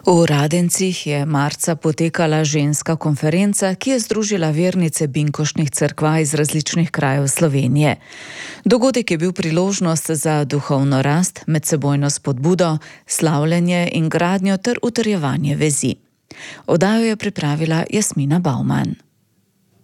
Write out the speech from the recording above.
V Radencih je marca potekala ženska konferenca, ki je združila vernice binkoštnih cerkva iz različnih krajev Slovenije. Dogodek je bil priložnost za duhovno rast, medsebojno spodbudo, slavljenje in gradnjo ter utrjevanje vezi. Oddajo je pripravila Jasmina Bauman.